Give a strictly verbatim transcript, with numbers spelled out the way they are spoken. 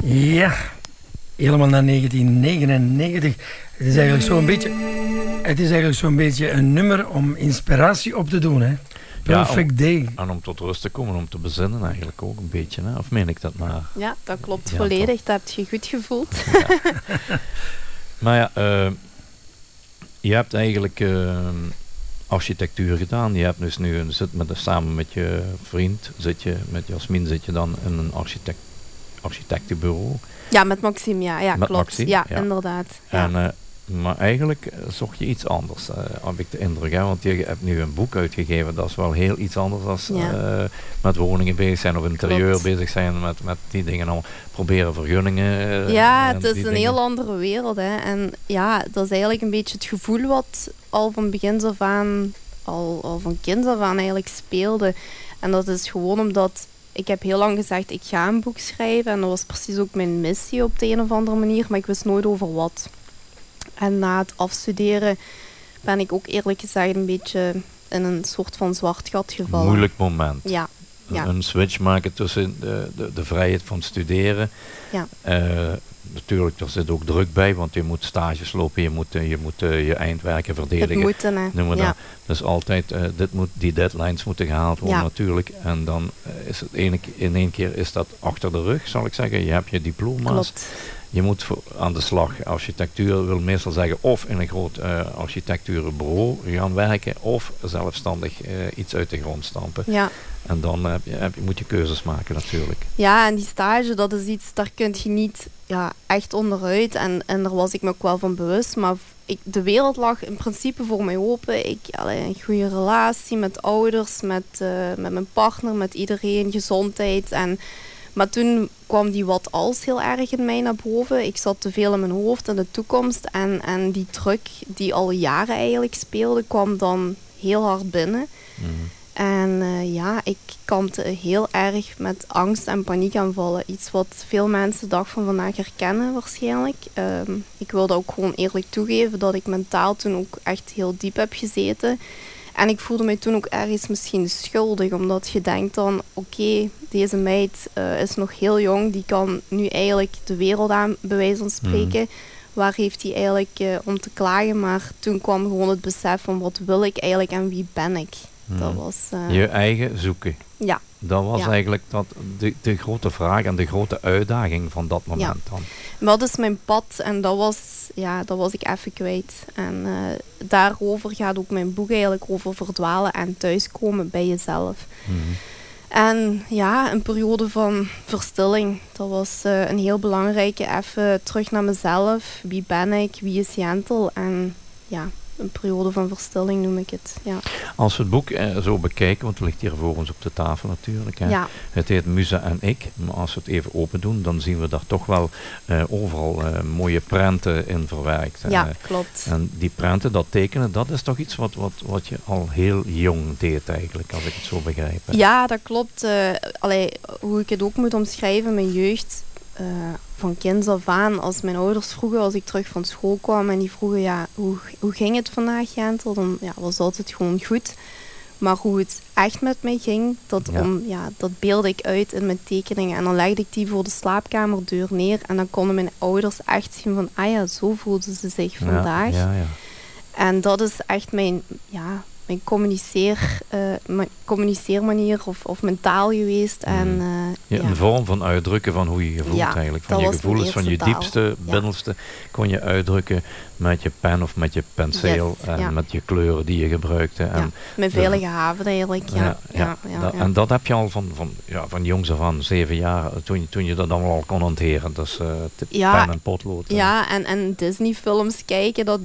Ja, helemaal naar negentien negenennegentig. Het is eigenlijk zo'n beetje, het is eigenlijk zo'n beetje een nummer om inspiratie op te doen, hè? Perfect ja, om, Day. En om tot rust te komen, om te bezinnen eigenlijk ook een beetje, hè? Of meen ik dat maar? Ja, dat klopt ja, volledig. toch. Dat heb je goed gevoeld. Ja. Maar ja, uh, je hebt eigenlijk uh, architectuur gedaan. Je hebt dus nu zit met, samen met je vriend, zit je, met Jasmin zit je dan in een architect, architectenbureau. Ja, met Maxime, ja, ja met klopt. Maxime, ja, ja, inderdaad. Ja. En, uh, maar eigenlijk zocht je iets anders, uh, heb ik de indruk. Hè? Want je hebt nu een boek uitgegeven, dat is wel heel iets anders dan ja. uh, met woningen bezig zijn of interieur Klopt. bezig zijn, met, met die dingen al proberen vergunningen. Uh, ja, het is een dingen. heel andere wereld. Hè. En ja, dat is eigenlijk een beetje het gevoel wat al van begins af aan, al, al van kind af aan eigenlijk speelde. En dat is gewoon omdat ik heb heel lang gezegd, ik ga een boek schrijven. En dat was precies ook mijn missie op de een of andere manier, maar ik wist nooit over wat. En na het afstuderen ben ik ook eerlijk gezegd een beetje in een soort van zwart gat gevallen. Moeilijk moment. Ja. ja. Een switch maken tussen de, de, de vrijheid van studeren. Ja. Uh, natuurlijk, er zit ook druk bij, want je moet stages lopen, je moet, je, moet uh, je eindwerken verdedigen. Het moeten, hè. Noem maar ja. dat. Dus altijd, uh, dit moet, die deadlines moeten gehaald worden ja. natuurlijk. En dan uh, is het ene, in één keer is dat achter de rug, zal ik zeggen. Je hebt je diploma's. Klopt. Je moet voor, aan de slag. Architectuur wil meestal zeggen of in een groot uh, architectuurbureau gaan werken of zelfstandig uh, iets uit de grond stampen. Ja. En dan heb je, heb je, moet je keuzes maken natuurlijk. Ja, en die stage, dat is iets, daar kun je niet ja, echt onderuit. En, en daar was ik me ook wel van bewust. Maar ik, de wereld lag in principe voor mij open. Ik had een goede relatie met ouders, met, uh, met mijn partner, met iedereen, gezondheid. En, maar toen kwam die wat als heel erg in mij naar boven. Ik zat te veel in mijn hoofd in de toekomst. En, en die druk die al jaren eigenlijk speelde, kwam dan heel hard binnen. Mm-hmm. En uh, ja, ik kampte heel erg met angst en paniekaanvallen. Iets wat veel mensen de dag van vandaag herkennen waarschijnlijk. Um, ik wilde ook gewoon eerlijk toegeven dat ik mentaal toen ook echt heel diep heb gezeten. En ik voelde mij toen ook ergens misschien schuldig. Omdat je denkt dan, oké, okay, deze meid uh, is nog heel jong. Die kan nu eigenlijk de wereld aan, bij wijze van spreken. Mm. Waar heeft hij eigenlijk uh, om te klagen? Maar toen kwam gewoon het besef van wat wil ik eigenlijk en wie ben ik? Dat was, uh... je eigen zoeken. Ja. Dat was ja. eigenlijk dat de, de grote vraag en de grote uitdaging van dat moment ja. dan. Maar dat is mijn pad en dat was, ja, dat was ik even kwijt. En uh, daarover gaat ook mijn boek eigenlijk over verdwalen en thuiskomen bij jezelf. Mm-hmm. En ja, een periode van verstilling. Dat was uh, een heel belangrijke, even terug naar mezelf. Wie ben ik? Wie is Jentel? En ja... een periode van verstilling noem ik het. Ja. Als we het boek eh, zo bekijken, want het ligt hier voor ons op de tafel natuurlijk. Hè. Ja. Het heet Muze en ik, maar als we het even open doen, dan zien we daar toch wel uh, overal uh, mooie prenten in verwerkt. Ja, uh, klopt. En die prenten, dat tekenen, dat is toch iets wat, wat, wat je al heel jong deed eigenlijk, als ik het zo begrijp. Hè. Ja, dat klopt. Uh, allee, hoe ik het ook moet omschrijven, mijn jeugd... Uh, van kinds af aan, als mijn ouders vroegen, als ik terug van school kwam en die vroegen, ja, hoe, hoe ging het vandaag, Jentel? Dan ja, was altijd gewoon goed. Maar hoe het echt met mij ging, dat, ja. Om, ja, dat beelde ik uit in mijn tekeningen. En dan legde ik die voor de slaapkamerdeur neer en dan konden mijn ouders echt zien van, ah ja, zo voelden ze zich vandaag. Ja, ja, ja. En dat is echt mijn, ja, mijn, communiceer, uh, mijn communiceermanier of, of mijn taal geweest. Mm. En, uh, ja, ja. Een vorm van uitdrukken van hoe je je voelt ja, eigenlijk. Van je gevoelens, van je diepste, ja. binnenste kon je uitdrukken met je pen of met je penseel. Yes, en ja. met je kleuren die je gebruikte. En ja, mijn veilige haven eigenlijk. Ja, ja, ja, ja, dat, ja. En dat heb je al van, van, ja, van jongs af aan, zeven jaar, toen, toen je dat dan al kon hanteren. Dus uh, ja, pen en potlood. Ja, en, en Disney films kijken, dat